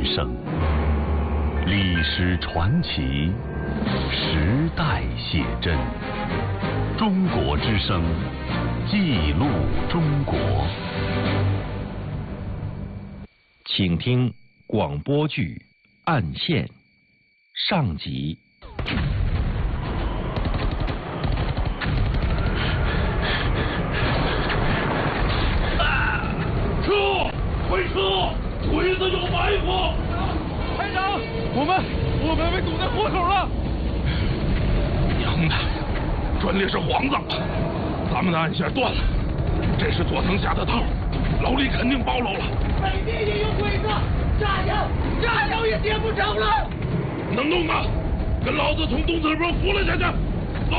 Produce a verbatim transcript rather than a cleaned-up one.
声，历史传奇，时代写真。中国之声，记录中国。请听广播剧《暗线》上集。 车，回车！鬼子有埋伏！ 排长，我们我们被堵在活口了。 娘的，专列是幌子，咱们的暗线断了。这是左层下的套，老李肯定暴露了。 北面也有鬼子，炸药炸药也点不着了。 能弄吗？跟老子从东侧坡扶了下去。